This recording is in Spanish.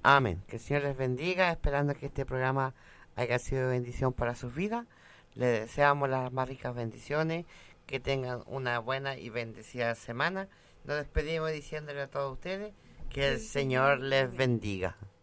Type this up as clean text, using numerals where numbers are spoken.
Amén. Que el Señor les bendiga, esperando que este programa haya sido de bendición para sus vidas. Les deseamos las más ricas bendiciones, que tengan una buena y bendecida semana. Nos despedimos diciéndole a todos ustedes que el Señor les bendiga.